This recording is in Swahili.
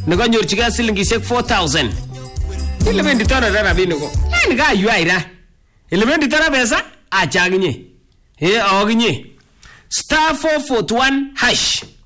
nekanyorchigei silingishek 4000. Elemendi tano rabinik ko. Yani ka yuaira. Elemendi tano pesa achaginye. Aginye. *441#.